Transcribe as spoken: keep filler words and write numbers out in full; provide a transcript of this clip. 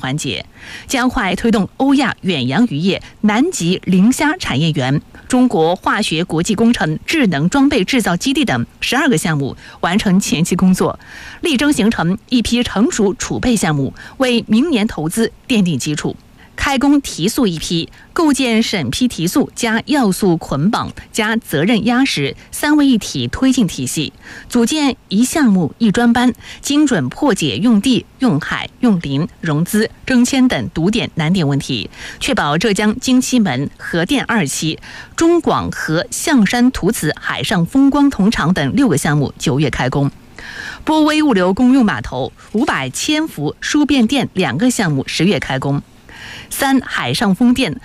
环节，加快推动欧亚远洋渔业南极磷虾产业园、中国化学国际工程智能装备制造基地等十二个项目完成前期工作，力争形成一批成熟储备项目，为明年投资奠定基础。开工提速一批，构建审批提速加要素捆绑加责任压实三位一体推进体系，组建一项目一专班，精准破解用地、用海、用林、融资、征签等堵点难点问题，确保浙江金溪门核电二期、中广核象山图瓷海上风光铜厂等六个项目九月开工。波威物流公用码头五百千伏输变电两个项目十月开工。三海上风电